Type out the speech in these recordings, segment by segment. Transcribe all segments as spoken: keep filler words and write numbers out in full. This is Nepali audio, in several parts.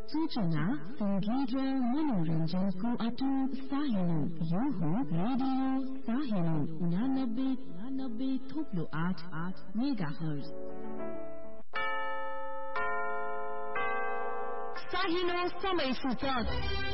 सूचना संगीत र मनोरञ्जनको अटुट साहिलो यो हो रेडियो साहिलो उनानब्बे उनानब्बे थोप्लो आठ आठ मेगा हर्ज। साहिलो समय सूचक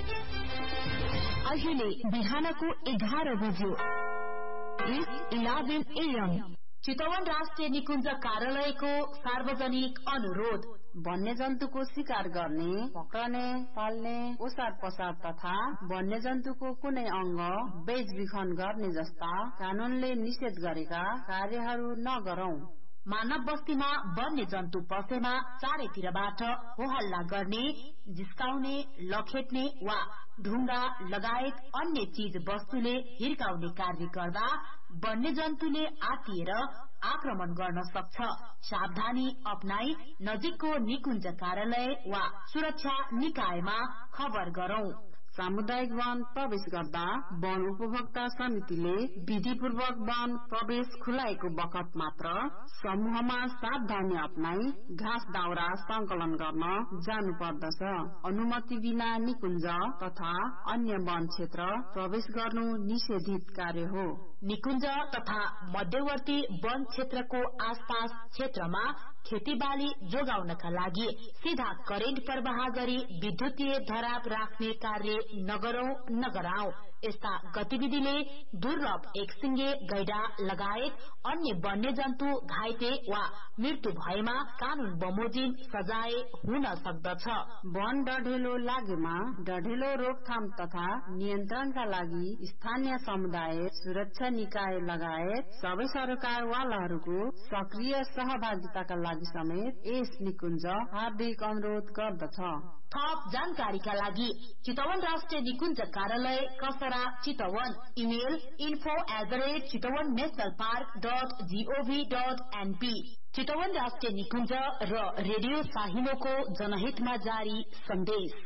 अहिले बिहानको एघार बज्यो इलेभेन एएम। चितवन राष्ट्रिय निकुञ्ज कार्यालयको सार्वजनिक अनुरोध वन्यजन्तुको शिकार गर्ने, पक्रने, पाल्ने, ओसार पसार तथा वन्यजन्तुको कुनै अंग बेचबिखन गर्ने जस्ता कानूनले निषेध गरेका कार्यहरू नगरौं। मानव बस्तीमा वन्य जन्तु पसेमा चारैतिरबाट होहल्ला गर्ने, जिस्काउने, लखेट्ने वा ढुङ्गा लगायत अन्य चीज वस्तुले हिर्काउने कार्य गर्दा वन्य जन्तुले आतिएर आक्रमण गर्न सक्छ। सावधानी अपनाई नजिकको निकुञ्ज कार्यालय वा सुरक्षा निकायमा खबर गरौं। सामुदायिक वन प्रवेश गर्दा वन उपभोक्ता समितिले विधिपूर्वक वन प्रवेश खुलाएको बखत मात्र समूहमा सावधानी अपनाई घाँस दाउरा संकलन गर्न जानु पर्दछ। अनुमति बिना निकुञ्ज तथा अन्य वन क्षेत्र प्रवेश गर्नु निषेधित कार्य हो। निकुञ्ज तथा मध्यवर्ती वन क्षेत्रको आसपास क्षेत्रमा खेतीबाली जोगाउनका लागि सीधा करेन्ट प्रवाह गरी विद्युतीय धराप राख्ने कार्य नगरौं नगराऊ। यस्ता गतिविधिले दुर्लभ एकसिंगे गैडा लगायत अन्य वन्यजन्तु घाइते वा मृत्यु भएमा कानून बमोजिम सजाय हुन सक्दछ। वन डढेलो लागेमा डढेलो रोकथाम तथा नियन्त्रणका लागि स्थानीय समुदाय सुरक्षा निकाय लगायत सबै सरकारवालाहरूको सक्रिय सहभागिताका लागि समेत यस निकुञ्ज हार्दिक अनुरोध गर्दछ। थप जानकारीका लागि चितवन राष्ट्रिय निकुञ्ज कार्यालय कसरा Chitwan, email info at the rate Chitwan national park dot gov dot NP. Chitwan राष्ट्रिय निकुञ्ज र रेडियो साहिलोको जनहितमा जारी सन्देश।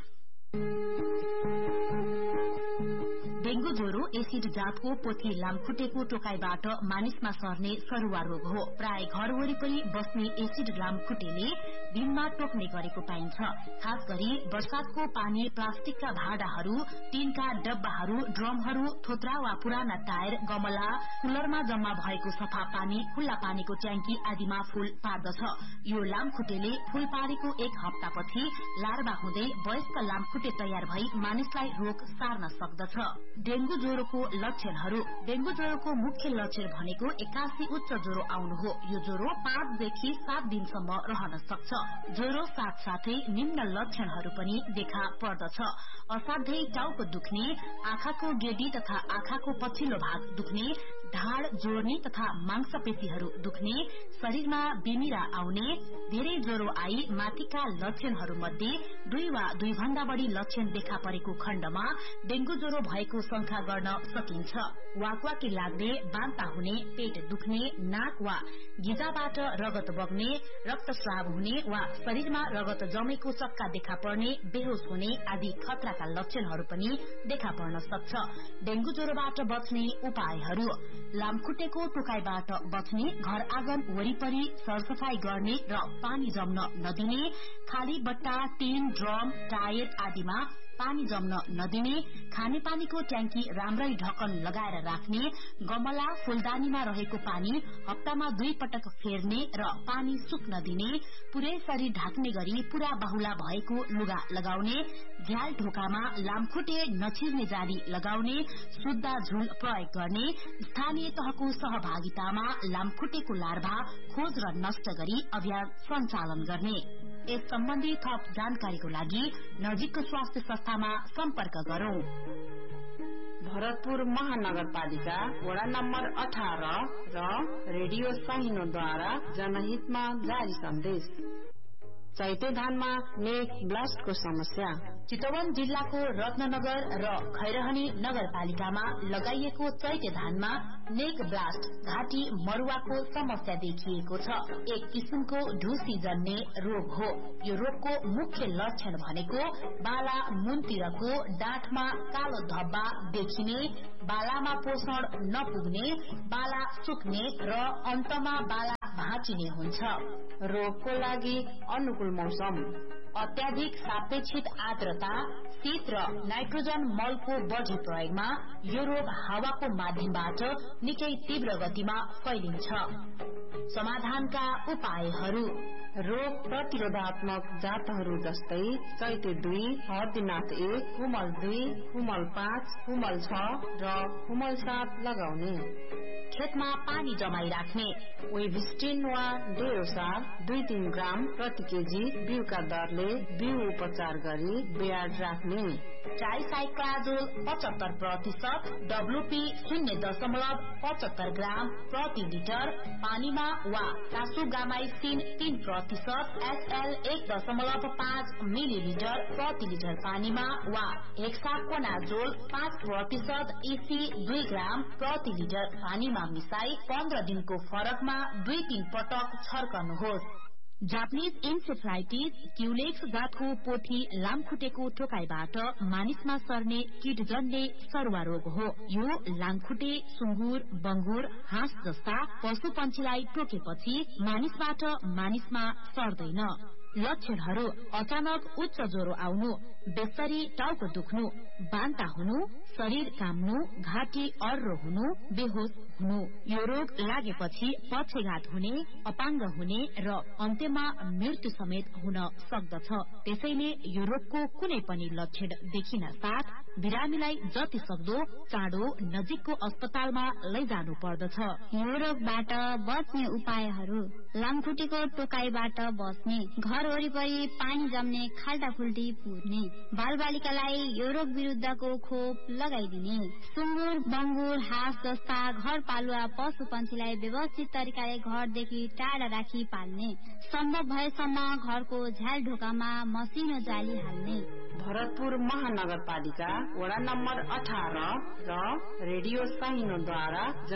डेंगू ज्वरो एसिड जातको पोथी लामखुट्टेको टोकाइबाट मानिसमा सर्ने सरुवा रोग हो। प्राय घर वरिपरि बस्ने एसिड लामखुट्टेले दिनमा टोक्ने गरेको पाइन्छ। खास गरी वर्षातको पानी प्लास्टिकका भाँडाहरू, टिनका डब्बाहरू, ड्रमहरू, थोत्रा वा पुराना टायर, गमला, कुलरमा जम्मा भएको सफा पानी, खुल्ला पानीको ट्याङ्की आदिमा फूल पार्दछ। यो लामखुट्टेले फूल पारेको एक हप्तापछि लार्वा हुँदै वयस्क लामखुट्टे तयार भई मानिसलाई रोग सार्न सक्दछ। डेंगू ज्वरोको लक्षणहरू। डेंगू ज्वरोको मुख्य लक्षण भनेको एक्कासी उच्च ज्वरो आउनु हो। यो ज्वरो पाँचदेखि सात दिनसम्म रहन सक्छ। ज्वरो साथसाथै निम्न लक्षणहरू पनि देखा पर्दछ। असाध्यै टाउको दुख्ने, आँखाको गेडी तथा आँखाको पछिल्लो भाग दुख्ने, ढाड जोड्ने तथा मांसपेशीहरू दुख्ने, शरीरमा बिमिरा आउने, धेरै ज्वरो आई माथिका लक्षणहरू मध्ये दुई वा दुई भन्दा बढ़ी लक्षण देखा परेको खण्डमा डेंगू ज्वरो भएको शंका गर्न सकिन्छ। वाकवाकी लाग्ने, बान्ता हुने, पेट दुख्ने, नाक वा गिजाबाट रगत बग्ने, रक्तस्राव हुने वा शरीरमा रगत जमेको चक्का देखा पर्ने, बेहोस हुने आदि खतराका लक्षणहरू पनि देखा पर्न सक्छ। डेंगू ज्वरोबाट बच्ने उपायहरू। लामखुट्टेको टोकाइबाट बच्ने, घर आँगन वरिपरि सरसफाई गर्ने र पानी जम्न नदिने, खाली बट्टा, टिन, ड्रम, टायर आदिमा पानी जम्न नदिने, खानेपानीको ट्याङ्की राम्रै ढक्कन लगाएर राख्ने, गमला फूलदानीमा रहेको पानी हप्तामा दुई पटक फेर्ने र पानी सुक्न दिने, पुरै शरीर ढाक्ने गरी पूरा बाहुला भएको लुगा लगाउने, झ्याल ढोकामा लामखुट्टे नछिर्ने जाली लगाउने, शुद्ध झुल प्रयोग गर्ने, स्थानीय तहको सहभागितामा लामखुट्टेको लार्भा खोज र नष्ट गरी अभियान सञ्चालन गर्ने। यस सम्बन्धी थप जानकारीको लागि नजिकको स्वास्थ्य संस्थामा सम्पर्क गरौं। भरतपुर महानगरपालिका वडा नम्बर अठारह र रेडियो साहिनोद्वारा जनहितमा जारी सन्देश। चैते धानमा नेक ब्लास्टको समस्या। चितवन जिल्लाको रत्ननगर र खैरहनी नगरपालिकामा लगाइएको चैते धानमा नेक ब्लास्ट घाँटी मरुवाको समस्या देखिएको छ। एक किसिमको ढुसी जन्ने रोग हो। यो रोगको मुख्य लक्षण भनेको बाला मुनतिरको डाँठमा कालो धब्बा देखिने, बालामा पोषण नपुग्ने, बाला सुक्ने र अन्तमा बाला भाँचिने हुन्छ। रोगको लागि अनुकूल मौसम। अत्याधिक सापेक्षित आर्द्रता, शीत र नाइट्रोजन मलको बढ़ी प्रयोगमा यो रोग हावाको माध्यमबाट निकै तीव्र गतिमा फैलिन्छ। समाधानका उपायहरू: रोग प्रतिरोधात्मक जातहरू जस्तै चैते दुई, हर्दीनाथ एक, कुमल दुई, कुमल पाँच, कुमल छ र कुमल सात लगाउने। खेतमा पानी जमाई राख्ने वेभिस्टिन वा डेयोसार दुई तीन ग्राम प्रति केजी बिउका दरले बिउ उपचार गरी ब्याड राख्ने। ट्राइसाइक्लाजोल पचहत्तर प्रतिशत, डब्लुपी शून्य दशमलव पचहत्तर ग्राम प्रति लिटर पानीमा वा टासुगामाइसिन तीन प्रतिशत, एसएल एक दशमलव पाँच मिलिलिटर प्रति लिटर पानीमा वा हेक्साकोनाजोल पाँच प्रतिशत इसी दुई ग्राम प्रति लिटर पानीमा मिसाई पन्ध्र दिनको फरकमा दुई तीन पटक छर्कनुहोस्। जापानिज इन्सेफ्लाइटिस क्युलेक्स जातको पोथी लामखुट्टेको टोकाइबाट मानिसमा सर्ने कीटजन्य सरुवा रोग हो। यो लामखुट्टे, सुँगुर, बंगुर, हाँस जस्ता पशु पन्छीलाई टोकेपछि मानिसबाट मानिसमा सर्दैन। लक्षणहरू: अचानक उच्च ज्वरो आउनु, बेस्तरी टाउको दुख्नु, बान्ता हुनु, शरीर काम्नु, घाँटी अर्रो हुनु, बेहोस हुनु। यो रोग लागेपछि पक्षघात हुने, अपाङ्ग हुने र अन्त्यमा मृत्यु समेत हुन सक्दछ। त्यसैले यो रोगको कुनै पनि लक्षण देखिन साथ बिरामीलाई जति सक्दो चाँडो नजिकको अस्पतालमा लैजानु पर्दछ। यो रोगबाट बच्ने उपायहरू: लामखुट्टेको टोकाइबाट बस्ने, घर वरिपरि पानी जम्ने, खाल्टा खुल्टी पुर्ने, बालबालिकालाई यो रोग विरुद्धको खोप लगाइदिने, सुँगुर, बंगुर, हाँस जस्ता घर पालुवा पशु पन्छीलाई व्यवस्थित तरिकाले घरदेखि टाढा राखी पाल्ने, सम्भव भएसम्म घरको झ्याल ढोकामा मसिनो जाली हाल्ने। भरतपुर महानगरपालिका वडा नम्बर अठार र रेडियो साहिनोद्वारा